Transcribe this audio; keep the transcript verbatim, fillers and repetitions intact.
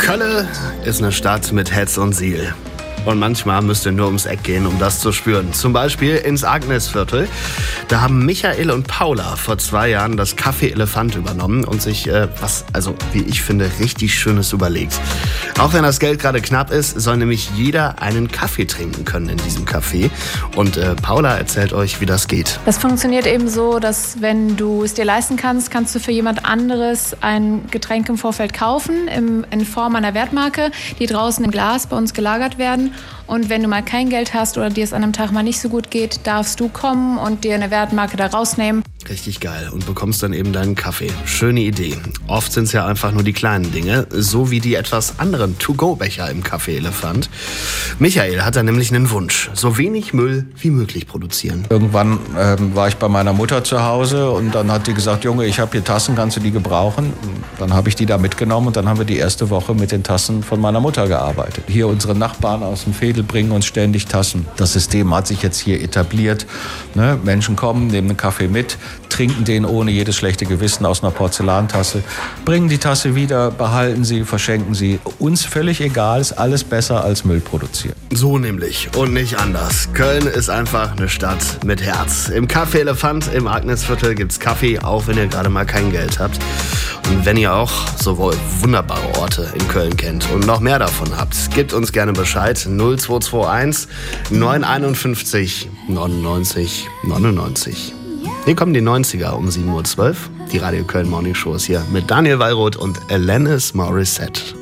Kölle ist eine Stadt mit Hetz und Siel. Und manchmal müsst ihr nur ums Eck gehen, um das zu spüren. Zum Beispiel ins Agnesviertel. Da haben Michael und Paula vor zwei Jahren das Café Elefant übernommen und sich äh, was, also wie ich finde, richtig Schönes überlegt. Auch wenn das Geld gerade knapp ist, soll nämlich jeder einen Kaffee trinken können in diesem Café. Und äh, Paula erzählt euch, wie das geht. Das funktioniert eben so, dass wenn du es dir leisten kannst, kannst du für jemand anderes ein Getränk im Vorfeld kaufen, im, in Form einer Wertmarke, die draußen im Glas bei uns gelagert werden. Und wenn du mal kein Geld hast oder dir es an einem Tag mal nicht so gut geht, darfst du kommen und dir eine Wertmarke da rausnehmen. Richtig geil und bekommst dann eben deinen Kaffee. Schöne Idee. Oft sind es ja einfach nur die kleinen Dinge, so wie die etwas anderen To-Go-Becher im Café Elefant. Michael hat da nämlich einen Wunsch, so wenig Müll wie möglich produzieren. Irgendwann ähm, war ich bei meiner Mutter zu Hause und dann hat die gesagt, Junge, ich habe hier Tassen, kannst du die gebrauchen? Dann habe ich die da mitgenommen und dann haben wir die erste Woche mit den Tassen von meiner Mutter gearbeitet. Hier unsere Nachbarn aus dem Veedel bringen uns ständig Tassen. Das System hat sich jetzt hier etabliert. Ne? Menschen kommen, nehmen einen Kaffee mit, trinken den ohne jedes schlechte Gewissen aus einer Porzellantasse, bringen die Tasse wieder, behalten sie, verschenken sie. Uns völlig egal, ist alles besser als Müll produzieren. So nämlich und nicht anders. Köln ist einfach eine Stadt mit Herz. Im Café Elefant im Agnesviertel gibt's Kaffee, auch wenn ihr gerade mal kein Geld habt. Und wenn ihr auch sowohl wunderbare Orte in Köln kennt und noch mehr davon habt, gebt uns gerne Bescheid. null zwei zwei eins neun fünf eins neunundneunzig neunundneunzig. Hier kommen die neunziger um sieben Uhr zwölf. Die Radio Köln Morning Show ist hier mit Daniel Wallroth und Alanis Morissette.